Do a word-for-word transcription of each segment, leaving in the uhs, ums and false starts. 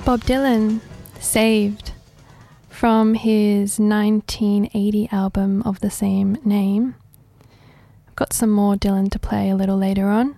Bob Dylan, Saved, from his nineteen eighty album of the same name. I've got some more Dylan to play a little later on.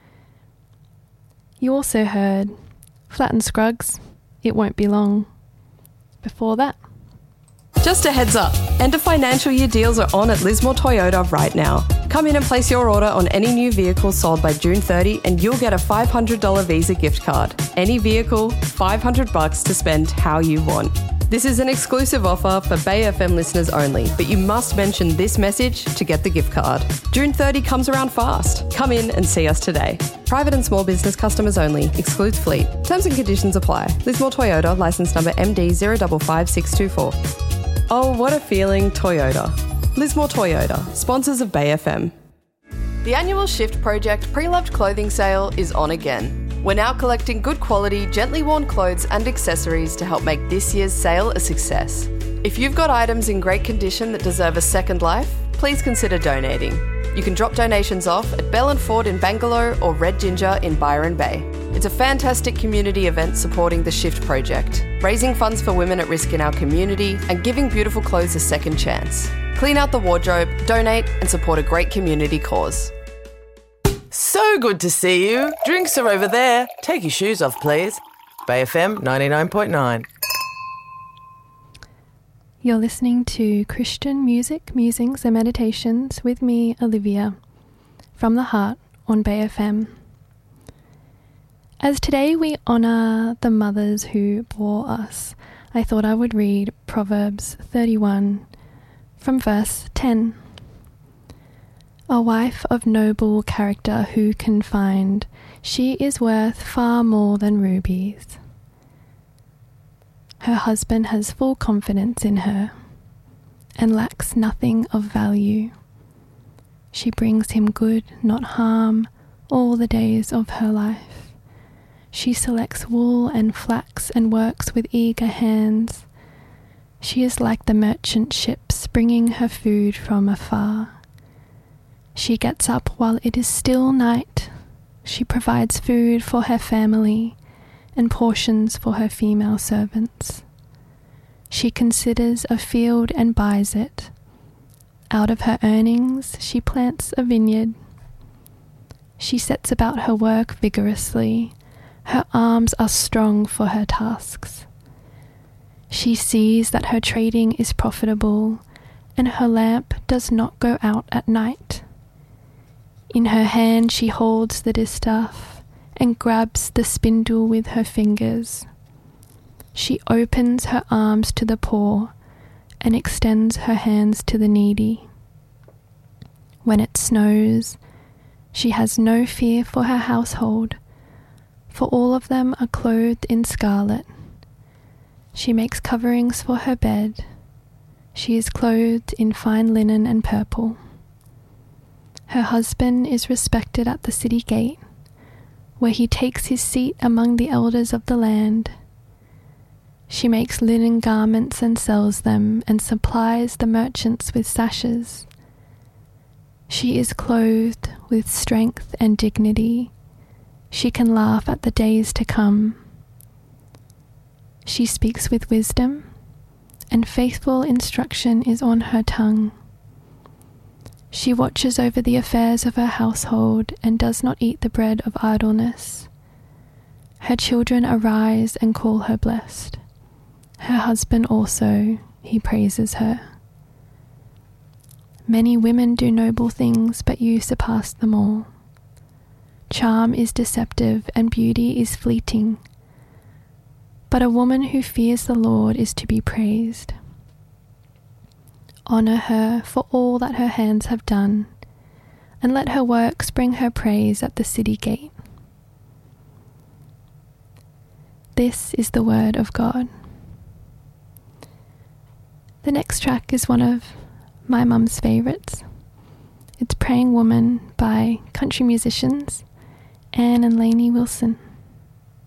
You also heard Flat and Scruggs, It Won't Be Long. Before that, just a heads up, end of financial year deals are on at Lismore Toyota right now. Come in and place your order on any new vehicle sold by June thirtieth and you'll get a five hundred dollars Visa gift card. Any vehicle, five hundred bucks to spend how you want. This is an exclusive offer for Bay F M listeners only, but you must mention this message to get the gift card. June thirtieth comes around fast. Come in and see us today. Private and small business customers only. Excludes fleet. Terms and conditions apply. Lismore Toyota, licence number M D zero five five six two four. Oh, what a feeling, Toyota. Lismore Toyota, sponsors of Bay F M. The annual Shift Project pre-loved clothing sale is on again. We're now collecting good quality, gently worn clothes and accessories to help make this year's sale a success. If you've got items in great condition that deserve a second life, please consider donating. You can drop donations off at Bell and Ford in Bangalore or Red Ginger in Byron Bay. It's a fantastic community event supporting the Shift Project, raising funds for women at risk in our community and giving beautiful clothes a second chance. Clean out the wardrobe, donate and support a great community cause. So good to see you. Drinks are over there. Take your shoes off, please. Bay F M ninety-nine point nine. You're listening to Christian Music, Musings and Meditations with me, Olivia, from the Heart on Bay F M. As today we honour the mothers who bore us, I thought I would read Proverbs thirty-one from verse ten. A wife of noble character who can find? She is worth far more than rubies. Her husband has full confidence in her and lacks nothing of value. She brings him good, not harm, all the days of her life. She selects wool and flax and works with eager hands. She is like the merchant ships bringing her food from afar. She gets up while it is still night. She provides food for her family and portions for her female servants. She considers a field and buys it. Out of her earnings, she plants a vineyard. She sets about her work vigorously. Her arms are strong for her tasks. She sees that her trading is profitable, and her lamp does not go out at night. In her hand she holds the distaff and grabs the spindle with her fingers. She opens her arms to the poor and extends her hands to the needy. When it snows, she has no fear for her household, for all of them are clothed in scarlet. She makes coverings for her bed. She is clothed in fine linen and purple. Her husband is respected at the city gate, where he takes his seat among the elders of the land. She makes linen garments and sells them, and supplies the merchants with sashes. She is clothed with strength and dignity. She can laugh at the days to come. She speaks with wisdom, and faithful instruction is on her tongue. She watches over the affairs of her household and does not eat the bread of idleness. Her children arise and call her blessed. Her husband also, he praises her. Many women do noble things, but you surpass them all. Charm is deceptive and beauty is fleeting, but a woman who fears the Lord is to be praised. Honour her for all that her hands have done, and let her works bring her praise at the city gate. This is the word of God. The next track is one of my mum's favourites. It's Praying Woman by country musicians Anne and Lainey Wilson.